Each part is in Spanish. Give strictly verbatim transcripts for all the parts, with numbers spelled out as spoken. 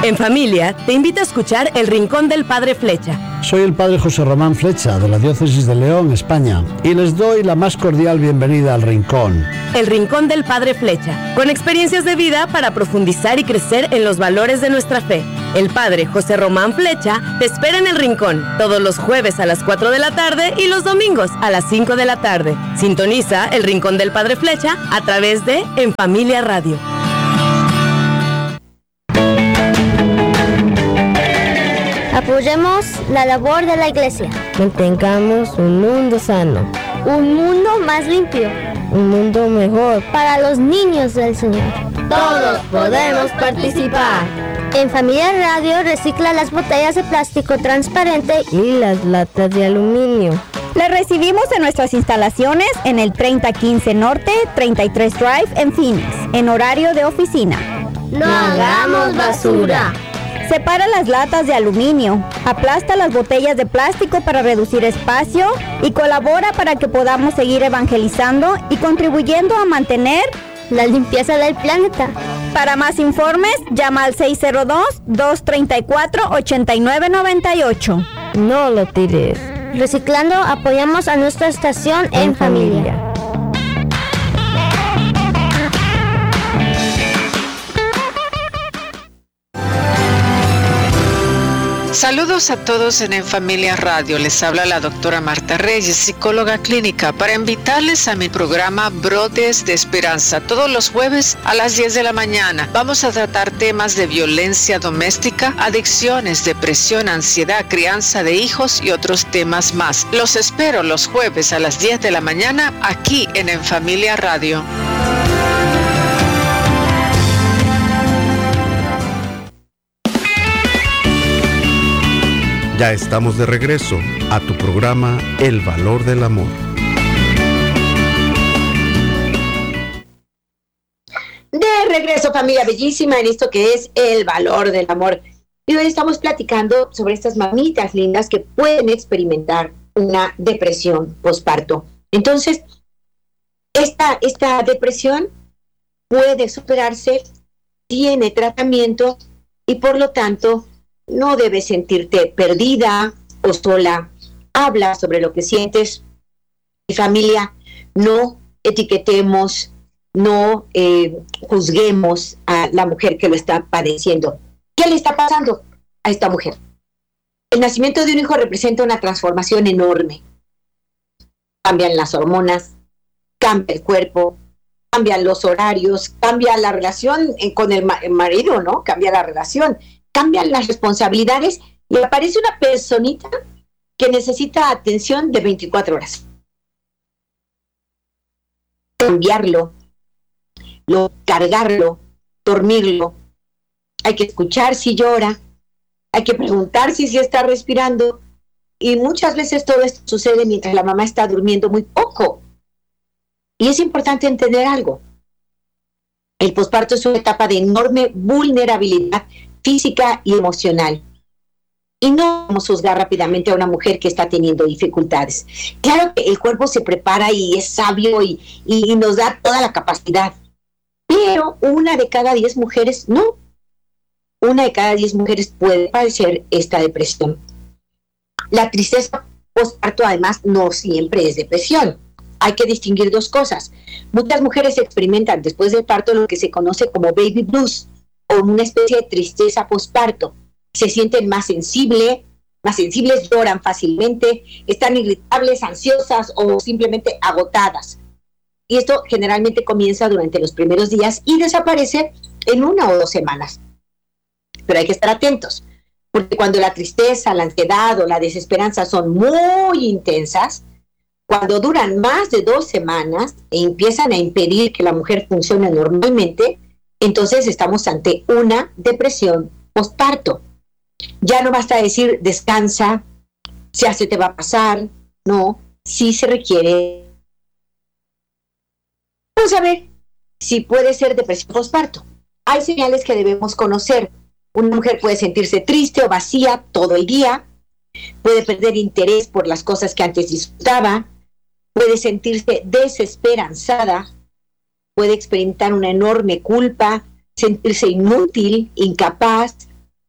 En Familia, te invito a escuchar El Rincón del Padre Flecha. Soy el Padre José Román Flecha, de la Diócesis de León, España, y les doy la más cordial bienvenida al Rincón. El Rincón del Padre Flecha, con experiencias de vida para profundizar y crecer en los valores de nuestra fe. El Padre José Román Flecha te espera en El Rincón, todos los jueves a las cuatro de la tarde y los domingos a las cinco de la tarde. Sintoniza El Rincón del Padre Flecha a través de En Familia Radio. Apoyemos la labor de la Iglesia. Mantengamos un mundo sano. Un mundo más limpio. Un mundo mejor para los niños del Señor. Todos podemos participar. En Familia Radio recicla las botellas de plástico transparente y las latas de aluminio. Las recibimos en nuestras instalaciones en el treinta quince Norte, treinta y tres Drive en Phoenix, en horario de oficina. No hagamos basura. Separa las latas de aluminio, aplasta las botellas de plástico para reducir espacio y colabora para que podamos seguir evangelizando y contribuyendo a mantener la limpieza del planeta. Para más informes, llama al seis cero dos, dos tres cuatro, ocho nueve nueve ocho. No lo tires. Reciclando, apoyamos a nuestra estación en, en familia. familia. Saludos a todos en En Familia Radio. Les habla la doctora Marta Reyes, psicóloga clínica, para invitarles a mi programa Brotes de Esperanza. Todos los jueves a las diez de la mañana vamos a tratar temas de violencia doméstica, adicciones, depresión, ansiedad, crianza de hijos y otros temas más. Los espero los jueves a las diez de la mañana aquí en En Familia Radio. Ya estamos de regreso a tu programa El Valor del Amor. De regreso, familia bellísima, en esto que es El Valor del Amor. Y hoy estamos platicando sobre estas mamitas lindas que pueden experimentar una depresión posparto. Entonces, esta, esta depresión puede superarse, tiene tratamiento y por lo tanto no debes sentirte perdida o sola. Habla sobre lo que sientes. Mi familia, no etiquetemos, no eh, juzguemos a la mujer que lo está padeciendo. ¿Qué le está pasando a esta mujer? El nacimiento de un hijo representa una transformación enorme. Cambian las hormonas, cambia el cuerpo, cambian los horarios, cambia la relación con el, ma- el marido, ¿no? Cambia la relación. Cambian las responsabilidades y aparece una personita que necesita atención de veinticuatro horas. Cambiarlo, lo, cargarlo, dormirlo. Hay que escuchar si llora, hay que preguntar si, si está respirando. Y muchas veces todo esto sucede mientras la mamá está durmiendo muy poco. Y es importante entender algo. El posparto es una etapa de enorme vulnerabilidad física y emocional. Y no vamos a juzgar rápidamente a una mujer que está teniendo dificultades. Claro que el cuerpo se prepara y es sabio y, y, y nos da toda la capacidad. Pero una de cada diez mujeres no. Una de cada diez mujeres puede padecer esta depresión. La tristeza postparto además no siempre es depresión. Hay que distinguir dos cosas. Muchas mujeres experimentan después del parto lo que se conoce como baby blues, o una especie de tristeza posparto. Se sienten más sensibles, más sensibles, lloran fácilmente, están irritables, ansiosas o simplemente agotadas. Y esto generalmente comienza durante los primeros días y desaparece en una o dos semanas. Pero hay que estar atentos, porque cuando la tristeza, la ansiedad o la desesperanza son muy intensas, cuando duran más de dos semanas e empiezan a impedir que la mujer funcione normalmente, entonces estamos ante una depresión postparto. Ya no basta decir descansa, ya se te va a pasar, no, sí se requiere. Vamos a ver si puede ser depresión postparto. Hay señales que debemos conocer. Una mujer puede sentirse triste o vacía todo el día, puede perder interés por las cosas que antes disfrutaba, puede sentirse desesperanzada, puede experimentar una enorme culpa, sentirse inútil, incapaz,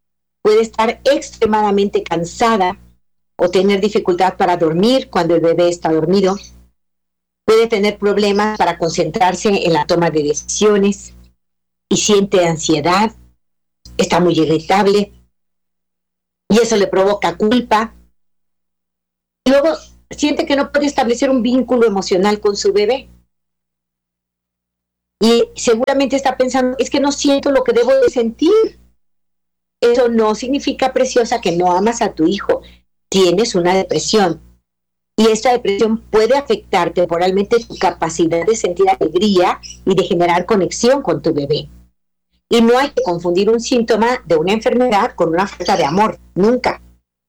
puede estar extremadamente cansada o tener dificultad para dormir cuando el bebé está dormido. Puede tener problemas para concentrarse en la toma de decisiones y siente ansiedad, está muy irritable y eso le provoca culpa. Y luego siente que no puede establecer un vínculo emocional con su bebé. Y seguramente está pensando, es que no siento lo que debo de sentir. Eso no significa, preciosa, que no amas a tu hijo. Tienes una depresión. Y esta depresión puede afectar temporalmente tu capacidad de sentir alegría y de generar conexión con tu bebé. Y no hay que confundir un síntoma de una enfermedad con una falta de amor. Nunca.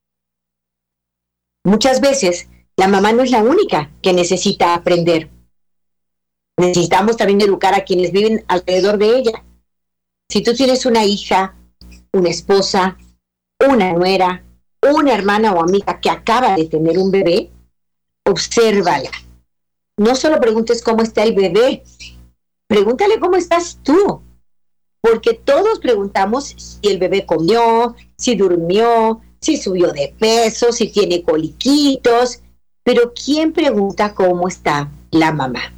Muchas veces, la mamá no es la única que necesita aprender. Necesitamos también educar a quienes viven alrededor de ella. Si tú tienes una hija, una esposa, una nuera, una hermana o amiga que acaba de tener un bebé, obsérvala. No solo preguntes cómo está el bebé, pregúntale cómo estás tú. Porque todos preguntamos si el bebé comió, si durmió, si subió de peso, si tiene coliquitos. Pero ¿quién pregunta cómo está la mamá?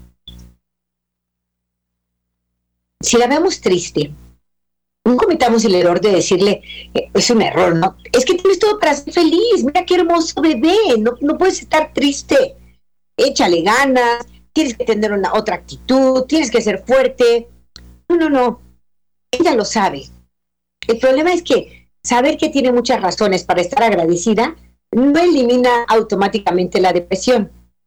Si la vemos triste, no cometamos el error de decirle, eh, es un error, ¿no? Es que tienes todo para ser feliz, mira qué hermoso bebé, no, no puedes estar triste, échale ganas, tienes que tener una otra actitud, tienes que ser fuerte. No, no, no, ella lo sabe. El problema es que saber que tiene muchas razones para estar agradecida no elimina automáticamente la depresión.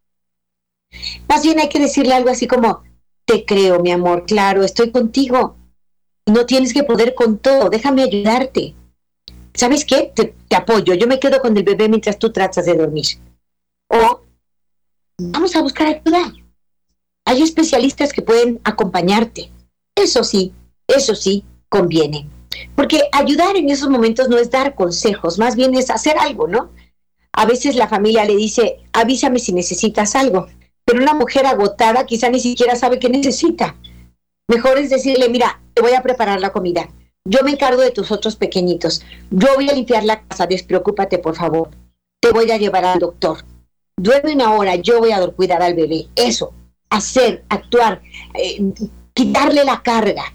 Más bien hay que decirle algo así como, te creo, mi amor, claro, estoy contigo. No tienes que poder con todo, déjame ayudarte. ¿Sabes qué? Te, te apoyo, yo me quedo con el bebé mientras tú tratas de dormir. O vamos a buscar ayuda. Hay especialistas que pueden acompañarte. Eso sí, eso sí, conviene. Porque ayudar en esos momentos no es dar consejos, más bien es hacer algo, ¿no? A veces la familia le dice, avísame si necesitas algo. Pero una mujer agotada quizá ni siquiera sabe qué necesita. Mejor es decirle, mira, te voy a preparar la comida. Yo me encargo de tus otros pequeñitos. Yo voy a limpiar la casa, despreocúpate, por favor. Te voy a llevar al doctor. Duerme una hora, yo voy a cuidar al bebé. Eso, hacer, actuar, eh, quitarle la carga.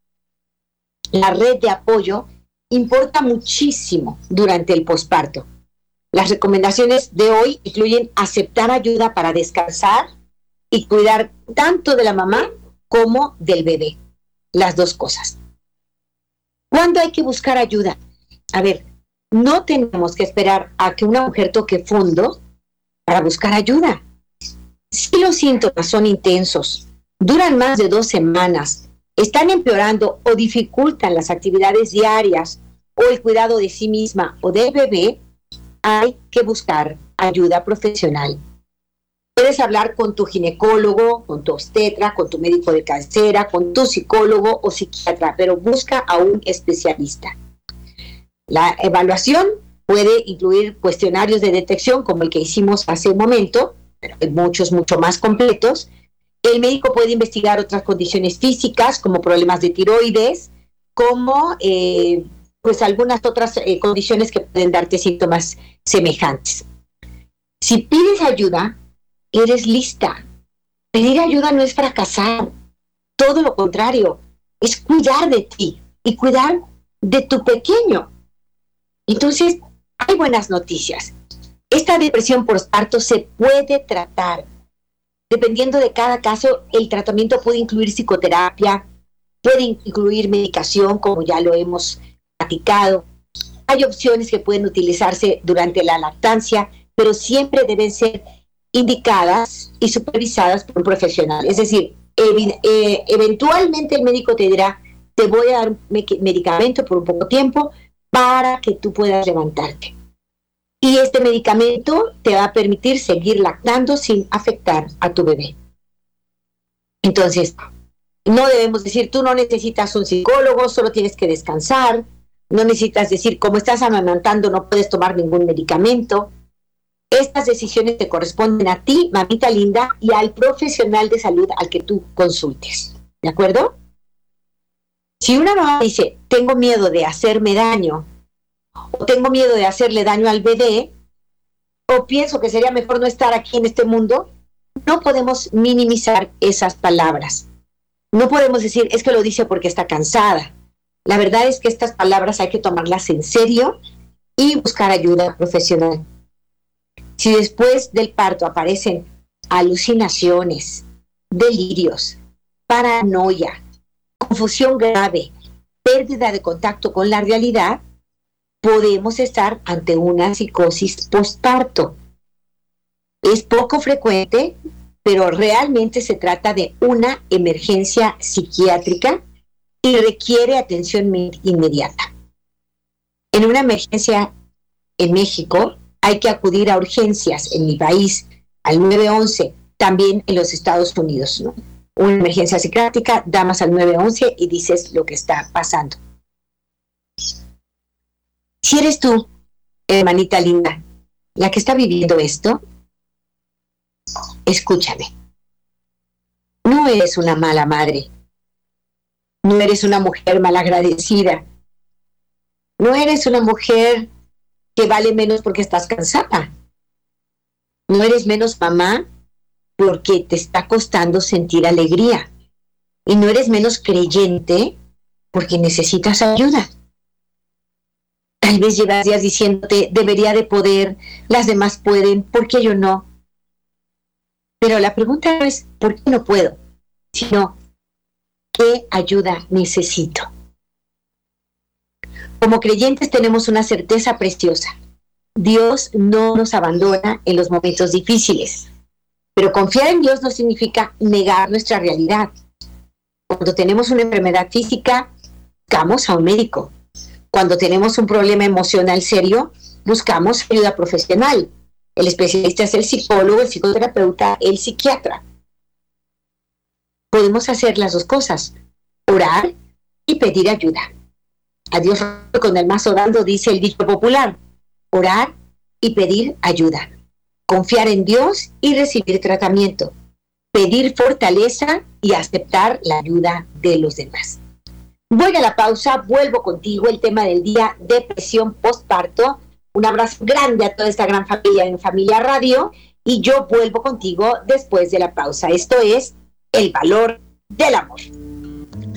La red de apoyo importa muchísimo durante el posparto. Las recomendaciones de hoy incluyen aceptar ayuda para descansar y cuidar tanto de la mamá como del bebé. Las dos cosas. ¿Cuándo hay que buscar ayuda? A ver, no tenemos que esperar a que una mujer toque fondo para buscar ayuda. Si los síntomas son intensos, duran más de dos semanas, están empeorando o dificultan las actividades diarias o el cuidado de sí misma o del bebé, hay que buscar ayuda profesional. Puedes hablar con tu ginecólogo, con tu obstetra, con tu médico de cabecera, con tu psicólogo o psiquiatra, pero busca a un especialista. La evaluación puede incluir cuestionarios de detección como el que hicimos hace un momento, pero hay muchos, mucho más completos. El médico puede investigar otras condiciones físicas como problemas de tiroides, como eh, pues algunas otras eh, condiciones que pueden darte síntomas semejantes. Si pides ayuda, eres lista. Pedir ayuda no es fracasar, todo lo contrario, es cuidar de ti y cuidar de tu pequeño. Entonces, hay buenas noticias. Esta depresión postparto se puede tratar. Dependiendo de cada caso, el tratamiento puede incluir psicoterapia, puede incluir medicación, como ya lo hemos platicado. Hay opciones que pueden utilizarse durante la lactancia, pero siempre deben ser indicadas y supervisadas por un profesional. Es decir, ev- eh, eventualmente el médico te dirá, te voy a dar un me- medicamento por un poco tiempo para que tú puedas levantarte. Y este medicamento te va a permitir seguir lactando sin afectar a tu bebé. Entonces, no debemos decir, tú no necesitas un psicólogo, solo tienes que descansar. No necesitas decir, como estás amamantando, no puedes tomar ningún medicamento. Estas decisiones te corresponden a ti, mamita linda, y al profesional de salud al que tú consultes. ¿De acuerdo? Si una mamá dice, tengo miedo de hacerme daño, o tengo miedo de hacerle daño al bebé, o pienso que sería mejor no estar aquí en este mundo, no podemos minimizar esas palabras. No podemos decir, es que lo dice porque está cansada. La verdad es que estas palabras hay que tomarlas en serio y buscar ayuda profesional. Si después del parto aparecen alucinaciones, delirios, paranoia, confusión grave, pérdida de contacto con la realidad, podemos estar ante una psicosis postparto. Es poco frecuente, pero realmente se trata de una emergencia psiquiátrica y requiere atención inmediata. En una emergencia en México hay que acudir a urgencias en mi país, al nueve once, también en los Estados Unidos, ¿no? Una emergencia psiquiátrica, llamas al nueve once y dices lo que está pasando. Si eres tú, hermanita linda, la que está viviendo esto, escúchame. No eres una mala madre. No eres una mujer malagradecida. No eres una mujer que vale menos porque estás cansada. No eres menos mamá porque te está costando sentir alegría. Y no eres menos creyente porque necesitas ayuda. Tal vez llevas días diciéndote, debería de poder, las demás pueden, ¿por qué yo no? Pero la pregunta no es, ¿por qué no puedo? Sino, ¿qué ayuda necesito? Como creyentes tenemos una certeza preciosa. Dios no nos abandona en los momentos difíciles. Pero confiar en Dios no significa negar nuestra realidad. Cuando tenemos una enfermedad física, buscamos a un médico. Cuando tenemos un problema emocional serio, buscamos ayuda profesional. El especialista es el psicólogo, el psicoterapeuta, el psiquiatra. Podemos hacer las dos cosas, orar y pedir ayuda. A Dios con el mazo dando, dice el dicho popular, orar y pedir ayuda. Confiar en Dios y recibir tratamiento. Pedir fortaleza y aceptar la ayuda de los demás. Voy a la pausa, vuelvo contigo, el tema del día, depresión postparto. Un abrazo grande a toda esta gran familia en Familia Radio y yo vuelvo contigo después de la pausa. Esto es El Valor del Amor.